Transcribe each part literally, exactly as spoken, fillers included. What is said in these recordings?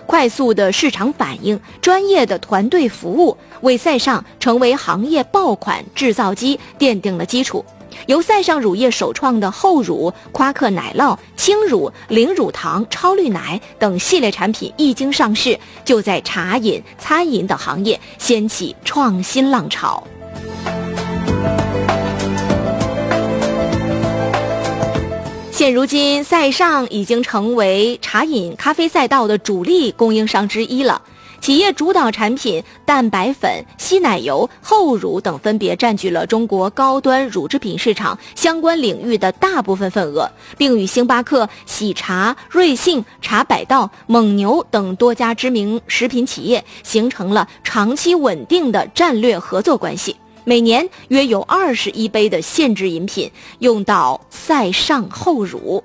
快速的市场反应、专业的团队服务，为赛尚成为行业爆款制造机奠定了基础。由赛尚乳业首创的厚乳、夸克奶酪、轻乳、零乳糖、超绿奶等系列产品一经上市，就在茶饮、餐饮等行业掀起创新浪潮。现如今，赛尚已经成为茶饮咖啡赛道的主力供应商之一了。企业主导产品蛋白粉、稀奶油、厚乳等分别占据了中国高端乳制品市场相关领域的大部分份额，并与星巴克、喜茶、瑞幸、茶百道、蒙牛等多家知名食品企业形成了长期稳定的战略合作关系。每年约有二十亿杯的限制饮品用到赛尚厚乳。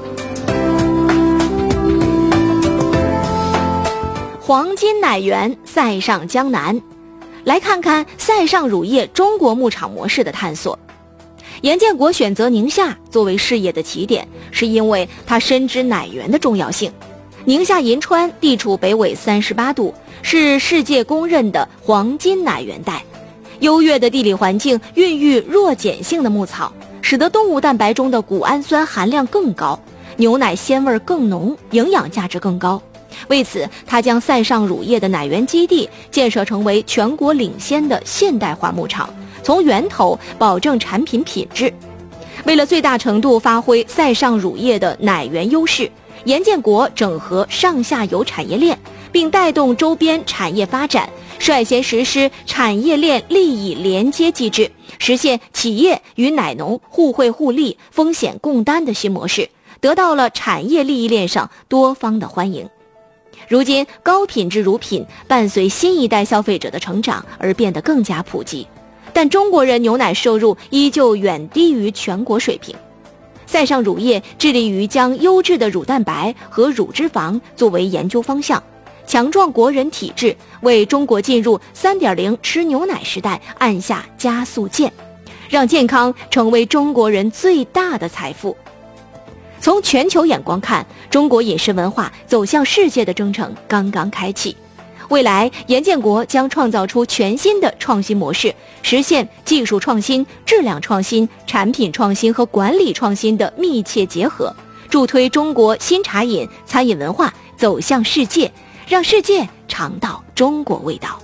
黄金奶源赛尚江南，来看看赛尚乳业中国牧场模式的探索。严建国选择宁夏作为事业的起点，是因为他深知奶源的重要性。宁夏银川地处北纬三十八度，是世界公认的黄金奶源带。优越的地理环境孕育弱碱性的牧草，使得动物蛋白中的谷氨酸含量更高，牛奶鲜味更浓，营养价值更高。为此，他将赛尚乳业的奶源基地建设成为全国领先的现代化牧场，从源头保证产品品质。为了最大程度发挥赛尚乳业的奶源优势，严建国整合上下游产业链，并带动周边产业发展，率先实施产业链利益连接机制，实现企业与奶农互惠互利、风险共担的新模式，得到了产业利益链上多方的欢迎。如今，高品质乳品伴随新一代消费者的成长而变得更加普及，但中国人牛奶摄入依旧远低于全国水平。赛尚乳业致力于将优质的乳蛋白和乳脂肪作为研究方向，强壮国人体质，为中国进入 三点零 吃牛奶时代按下加速键，让健康成为中国人最大的财富。从全球眼光看，中国饮食文化走向世界的征程刚刚开启。未来，严建国将创造出全新的创新模式，实现技术创新、质量创新、产品创新和管理创新的密切结合，助推中国新茶饮、餐饮文化走向世界，让世界尝到中国味道。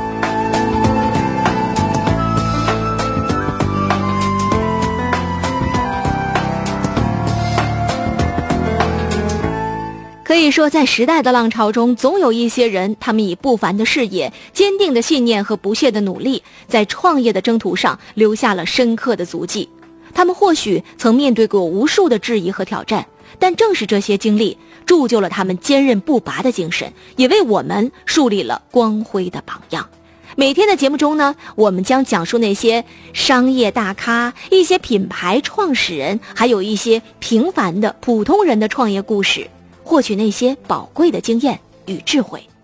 可以说，在时代的浪潮中，总有一些人，他们以不凡的视野、坚定的信念和不懈的努力，在创业的征途上留下了深刻的足迹。他们或许曾面对过无数的质疑和挑战，但正是这些经历，铸就了他们坚韧不拔的精神，也为我们树立了光辉的榜样。每天的节目中呢，我们将讲述那些商业大咖、一些品牌创始人，还有一些平凡的普通人的创业故事，获取那些宝贵的经验与智慧。